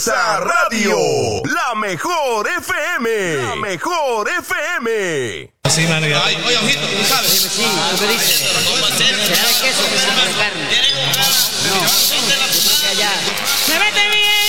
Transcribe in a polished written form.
Radio, la mejor FM, la mejor FM. Sí, mano, ya. Ay, oye, ojito, ¿tú sabes? Sí, tú me dices. ¿Será de queso o será de carne?